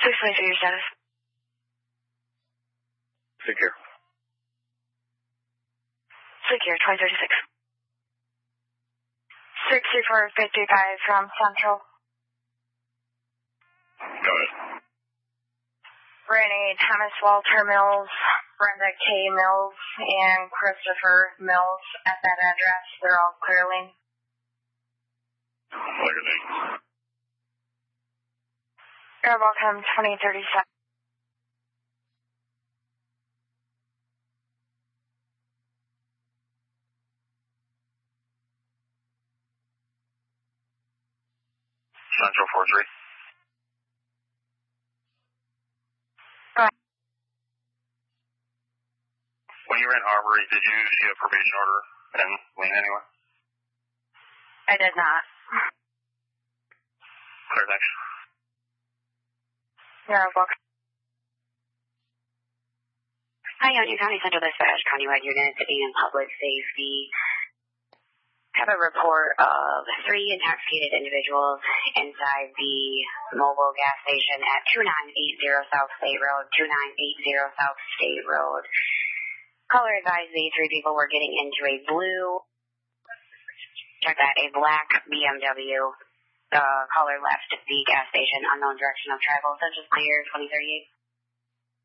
622, your status. Secure. Secure, 2036. 62455 from Central. Go ahead. Renee Thomas Walter Mills, Brenda K. Mills, and Christopher Mills at that address. They're all clearly. What are your names? You're welcome, 2037. Central 43. Go ahead. When you were in Arbery, did you see a probation order and lien anywhere? I did not. Clear, thanks. You're welcome. Hi, Union County Central Dispatch, Countywide Unit and Public Safety. Have a report of 3 intoxicated individuals inside the mobile gas station at 2980 South State Road, 2980 South State Road. Caller advised the 3 people were getting into a black BMW. The caller left the gas station, unknown direction of travel, such as clear, 2038.